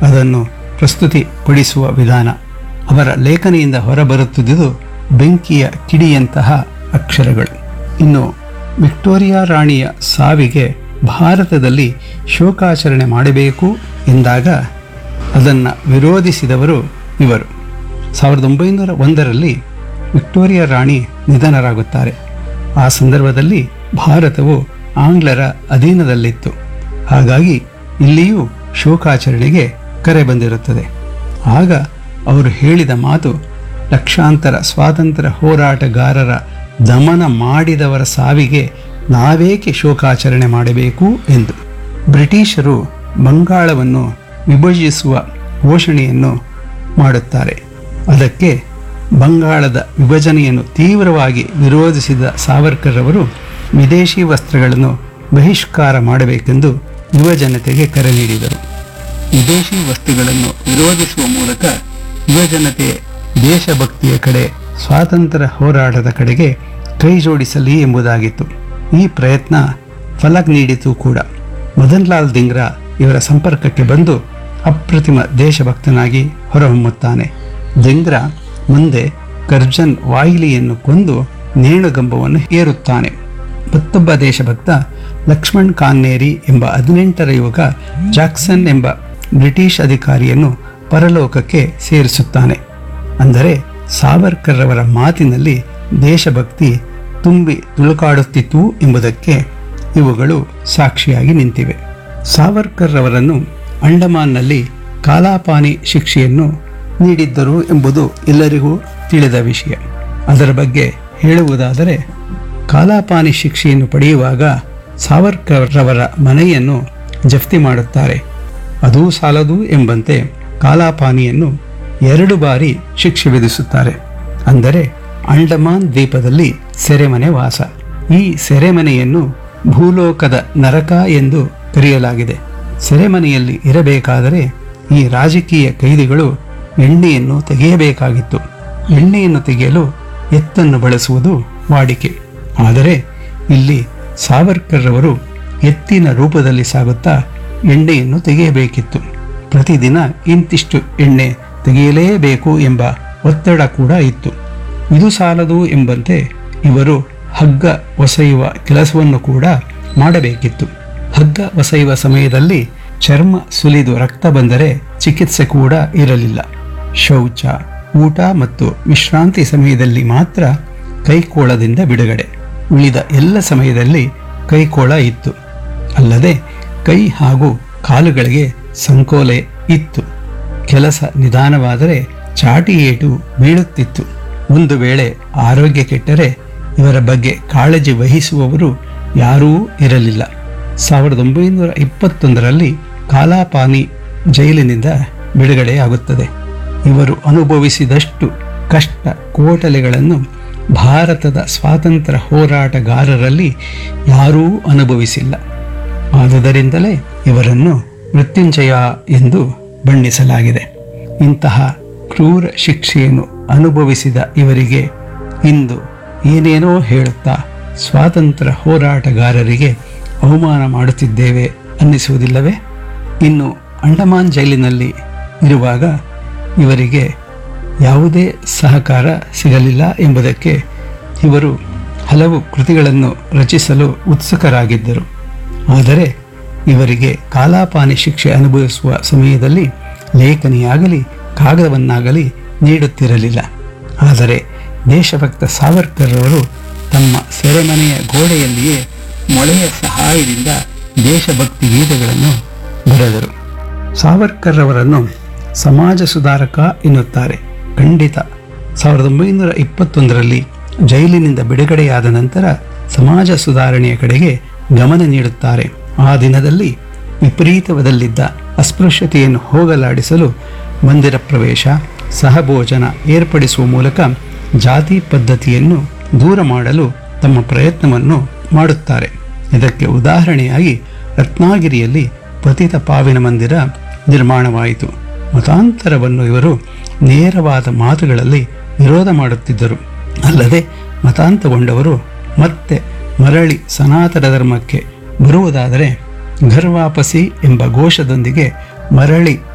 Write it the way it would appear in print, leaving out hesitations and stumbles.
ಅದನ್ನು ಪ್ರಸ್ತುತಿಪಡಿಸುವ ವಿಧಾನ. ಅವರ ಲೇಖನಿಯಿಂದ ಹೊರಬರುತ್ತಿದ್ದುದು ಬೆಂಕಿಯ ಕಿಡಿಯಂತಹ ಅಕ್ಷರಗಳು. ಇನ್ನು ವಿಕ್ಟೋರಿಯಾ ರಾಣಿಯ ಸಾವಿಗೆ ಭಾರತದಲ್ಲಿ ಶೋಕಾಚರಣೆ ಮಾಡಬೇಕು ಎಂದಾಗ ಅದನ್ನು ವಿರೋಧಿಸಿದವರು ಇವರು. 1901ರಲ್ಲಿ ವಿಕ್ಟೋರಿಯಾ ರಾಣಿ ನಿಧನರಾಗುತ್ತಾರೆ. ಆ ಸಂದರ್ಭದಲ್ಲಿ ಭಾರತವು ಆಂಗ್ಲರ ಅಧೀನದಲ್ಲಿತ್ತು. ಹಾಗಾಗಿ ಇಲ್ಲಿಯೂ ಶೋಕಾಚರಣೆಗೆ ಕರೆ ಬಂದಿರುತ್ತದೆ. ಆಗ ಅವರು ಹೇಳಿದ ಮಾತು, ಲಕ್ಷಾಂತರ ಸ್ವಾತಂತ್ರ್ಯ ಹೋರಾಟಗಾರರ ದಮನ ಮಾಡಿದವರ ಸಾವಿಗೆ ನಾವೇಕೆ ಶೋಕಾಚರಣೆ ಮಾಡಬೇಕು ಎಂದು. ಬ್ರಿಟಿಷರು ಬಂಗಾಳವನ್ನು ವಿಭಜಿಸುವ ಘೋಷಣೆಯನ್ನು ಮಾಡುತ್ತಾರೆ. ಅದಕ್ಕೆ ಬಂಗಾಳದ ವಿಭಜನೆಯನ್ನು ತೀವ್ರವಾಗಿ ವಿರೋಧಿಸಿದ ಸಾವರ್ಕರ್ ಅವರು ವಿದೇಶಿ ವಸ್ತ್ರಗಳನ್ನು ಬಹಿಷ್ಕಾರ ಮಾಡಬೇಕೆಂದು ಯುವಜನತೆಗೆ ಕರೆ ನೀಡಿದರು. ವಿದೇಶಿ ವಸ್ತುಗಳನ್ನು ವಿರೋಧಿಸುವ ಮೂಲಕ ಯುವಜನತೆ ದೇಶಭಕ್ತಿಯ ಕಡೆ, ಸ್ವಾತಂತ್ರ್ಯ ಹೋರಾಟದ ಕಡೆಗೆ ಕೈ ಜೋಡಿಸಲಿ ಎಂಬುದಾಗಿತ್ತು. ಈ ಪ್ರಯತ್ನ ಫಲ ನೀಡಿತು ಕೂಡ. ಮದನ್ ಲಾಲ್ ಧಿಂಗ್ರಾ ಇವರ ಸಂಪರ್ಕಕ್ಕೆ ಬಂದು ಅಪ್ರತಿಮ ದೇಶಭಕ್ತನಾಗಿ ಹೊರಹೊಮ್ಮುತ್ತಾನೆ. ಧಿಂಗ್ರಾ ಮುಂದೆ ಕರ್ಜನ್ ವಾಯಿಲಿಯನ್ನು ಕೊಂದು ನೇಣುಗಂಬವನ್ನು ಏರುತ್ತಾನೆ. ಮತ್ತೊಬ್ಬ ದೇಶಭಕ್ತ ಲಕ್ಷ್ಮಣ್ ಕಾನ್ನೇರಿ ಎಂಬ 18ರ ಯುವಕ ಜಾಕ್ಸನ್ ಎಂಬ ಬ್ರಿಟಿಷ್ ಅಧಿಕಾರಿಯನ್ನು ಪರಲೋಕಕ್ಕೆ ಸೇರಿಸುತ್ತಾನೆ. ಅಂದರೆ ಸಾವರ್ಕರ್ ಅವರ ಮಾತಿನಲ್ಲಿ ದೇಶಭಕ್ತಿ ತುಂಬಿ ತುಳುಕಾಡುತ್ತಿತ್ತು ಎಂಬುದಕ್ಕೆ ಇವುಗಳು ಸಾಕ್ಷಿಯಾಗಿ ನಿಂತಿವೆ. ಸಾವರ್ಕರ್ ಅವರನ್ನು ಅಂಡಮಾನ್ನಲ್ಲಿ ಕಾಲಾಪಾನಿ ಶಿಕ್ಷೆಯನ್ನು ನೀಡಿದ್ದರು ಎಂಬುದು ಎಲ್ಲರಿಗೂ ತಿಳಿದ ವಿಷಯ. ಅದರ ಬಗ್ಗೆ ಹೇಳುವುದಾದರೆ, ಕಾಲಾಪಾನಿ ಶಿಕ್ಷೆಯನ್ನು ಪಡೆಯುವಾಗ ಸಾವರ್ಕರ್ ಅವರ ಮನೆಯನ್ನು ಜಪ್ತಿ ಮಾಡುತ್ತಾರೆ. ಅದೂ ಸಾಲದು ಎಂಬಂತೆ ಕಾಲಾಪಾನಿಯನ್ನು 2 ಬಾರಿ ಶಿಕ್ಷೆ ವಿಧಿಸುತ್ತಾರೆ. ಅಂದರೆ ಅಂಡಮಾನ್ ದ್ವೀಪದಲ್ಲಿ ಸೆರೆಮನೆ ವಾಸ. ಈ ಸೆರೆಮನೆಯನ್ನು ಭೂಲೋಕದ ನರಕ ಎಂದು ಕರೆಯಲಾಗಿದೆ. ಸೆರೆಮನೆಯಲ್ಲಿ ಇರಬೇಕಾದರೆ ಈ ರಾಜಕೀಯ ಕೈದಿಗಳು ಎಣ್ಣೆಯನ್ನು ತೆಗೆಯಬೇಕಾಗಿತ್ತು. ಎಣ್ಣೆಯನ್ನು ತೆಗೆಯಲು ಎತ್ತನ್ನು ಬಳಸುವುದು ವಾಡಿಕೆ. ಆದರೆ ಇಲ್ಲಿ ಸಾವರ್ಕರ್ ಅವರು ಎತ್ತಿನ ರೂಪದಲ್ಲಿ ಸಾಗುತ್ತಾ ಎಣ್ಣೆಯನ್ನು ತೆಗೆಯಬೇಕಿತ್ತು. ಪ್ರತಿದಿನ ಇಂತಿಷ್ಟು ಎಣ್ಣೆ ತೆಗೆಯಲೇಬೇಕು ಎಂಬ ಒತ್ತಡ ಕೂಡ ಇತ್ತು. ಇದು ಸಾಲದು ಎಂಬಂತೆ ಇವರು ಹಗ್ಗ ಒಸೆಯುವ ಕೆಲಸವನ್ನು ಕೂಡ ಮಾಡಬೇಕಿತ್ತು. ಹಗ್ಗ ಒಸೆಯುವ ಸಮಯದಲ್ಲಿ ಚರ್ಮ ಸುಲಿದು ರಕ್ತ ಬಂದರೆ ಚಿಕಿತ್ಸೆ ಕೂಡ ಇರಲಿಲ್ಲ. ಶೌಚ, ಊಟ ಮತ್ತು ವಿಶ್ರಾಂತಿ ಸಮಯದಲ್ಲಿ ಮಾತ್ರ ಕೈಕೋಳದಿಂದ ಬಿಡುಗಡೆ. ಉಳಿದ ಎಲ್ಲ ಸಮಯದಲ್ಲಿ ಕೈಕೋಳ ಇತ್ತು. ಅಲ್ಲದೆ ಕೈ ಹಾಗೂ ಕಾಲುಗಳಿಗೆ ಸಂಕೋಲೆ ಇತ್ತು. ಕೆಲಸ ನಿಧಾನವಾದರೆ ಚಾಟಿ ಏಟು ಬೀಳುತ್ತಿತ್ತು. ಒಂದು ವೇಳೆ ಆರೋಗ್ಯ ಕೆಟ್ಟರೆ ಇವರ ಬಗ್ಗೆ ಕಾಳಜಿ ವಹಿಸುವವರು ಯಾರೂ ಇರಲಿಲ್ಲ. 1921ರಲ್ಲಿ ಕಾಲಾಪಾನಿ ಜೈಲಿನಿಂದ ಬಿಡುಗಡೆಯಾಗುತ್ತದೆ. ಇವರು ಅನುಭವಿಸಿದಷ್ಟು ಕಷ್ಟ ಕೋಟಲೆಗಳನ್ನು ಭಾರತದ ಸ್ವಾತಂತ್ರ್ಯ ಹೋರಾಟಗಾರರಲ್ಲಿ ಯಾರೂ ಅನುಭವಿಸಿಲ್ಲ. ಆದುದರಿಂದಲೇ ಇವರನ್ನು ಮೃತ್ಯುಂಜಯ ಎಂದು ಬಣ್ಣಿಸಲಾಗಿದೆ. ಇಂತಹ ಕ್ರೂರ ಶಿಕ್ಷೆಯನ್ನು ಅನುಭವಿಸಿದ ಇವರಿಗೆ ಇಂದು ಏನೇನೋ ಹೇಳುತ್ತಾ ಸ್ವಾತಂತ್ರ್ಯ ಹೋರಾಟಗಾರರಿಗೆ ಅವಮಾನ ಮಾಡುತ್ತಿದ್ದೇವೆ ಅನ್ನಿಸುವುದಿಲ್ಲವೇ? ಇನ್ನು ಅಂಡಮಾನ್ ಜೈಲಿನಲ್ಲಿ ಇರುವಾಗ ಇವರಿಗೆ ಯಾವುದೇ ಸಹಕಾರ ಸಿಗಲಿಲ್ಲ ಎಂಬುದಕ್ಕೆ ಇವರು ಹಲವು ಕೃತಿಗಳನ್ನು ರಚಿಸಲು ಉತ್ಸುಕರಾಗಿದ್ದರು. ಆದರೆ ಇವರಿಗೆ ಕಾಲಾಪಾನಿ ಶಿಕ್ಷೆ ಅನುಭವಿಸುವ ಸಮಯದಲ್ಲಿ ಲೇಖನಿಯಾಗಲಿ ಕಾಗದವನ್ನಾಗಲಿ ನೀಡುತ್ತಿರಲಿಲ್ಲ. ಆದರೆ ದೇಶಭಕ್ತ ಸಾವರ್ಕರ್ ಅವರು ತಮ್ಮ ಸೆರೆಮನೆಯ ಗೋಡೆಯಲ್ಲಿಯೇ ಮೊಳೆಯ ಸಹಾಯದಿಂದ ದೇಶಭಕ್ತಿ ಗೀತೆಗಳನ್ನು ಬರೆದರು. ಸಾವರ್ಕರ್ ಅವರನ್ನು ಸಮಾಜ ಸುಧಾರಕ ಎನ್ನುತ್ತಾರೆ. ಖಂಡಿತ 1921ರಲ್ಲಿ ಜೈಲಿನಿಂದ ಬಿಡುಗಡೆಯಾದ ನಂತರ ಸಮಾಜ ಸುಧಾರಣೆಯ ಕಡೆಗೆ ಗಮನ ನೀಡುತ್ತಾರೆ. ಆ ದಿನದಲ್ಲಿ ವಿಪರೀತವದಲ್ಲಿದ್ದ ಅಸ್ಪೃಶ್ಯತೆಯನ್ನು ಹೋಗಲಾಡಿಸಲು ಮಂದಿರ ಪ್ರವೇಶ, ಸಹಭೋಜನ ಏರ್ಪಡಿಸುವ ಮೂಲಕ ಜಾತಿ ಪದ್ಧತಿಯನ್ನು ದೂರ ಮಾಡಲು ತಮ್ಮ ಪ್ರಯತ್ನವನ್ನು ಮಾಡುತ್ತಾರೆ. ಇದಕ್ಕೆ ಉದಾಹರಣೆಯಾಗಿ ರತ್ನಾಗಿರಿಯಲ್ಲಿ ಪತಿತ ಪಾವಿನ ಮಂದಿರ ನಿರ್ಮಾಣವಾಯಿತು. ಮತಾಂತರವನ್ನು ಇವರು ನೇರವಾದ ಮಾತುಗಳಲ್ಲಿ ವಿರೋಧ ಮಾಡುತ್ತಿದ್ದರು. ಅಲ್ಲದೆ ಮತಾಂತಗೊಂಡವರು ಮತ್ತೆ ಮರಳಿ ಸನಾತನ ಧರ್ಮಕ್ಕೆ ಬರುವುದಾದರೆ ಘರ್ ವಾಪಸಿ ಎಂಬ ಘೋಷದೊಂದಿಗೆ ಮರಳಿ